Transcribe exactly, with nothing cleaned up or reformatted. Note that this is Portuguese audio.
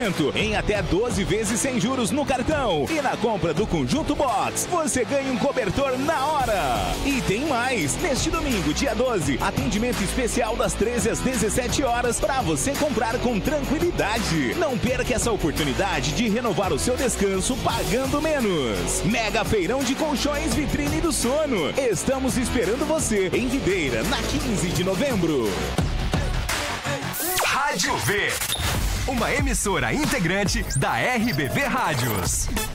em até doze vezes sem juros no cartão. E na compra do Conjunto Box, você ganha um cobertor na hora. E tem mais. Neste domingo, dia doze, atendimento especial das treze às dezessete horas para você comprar com tranquilidade. Não perca essa oportunidade de renovar o seu descanso pagando menos. Mega Feirão de Colchões Vitrine do Sono. Estamos esperando você em Videira, na quinze de novembro. Rádio V, uma emissora integrante da R B V Rádios.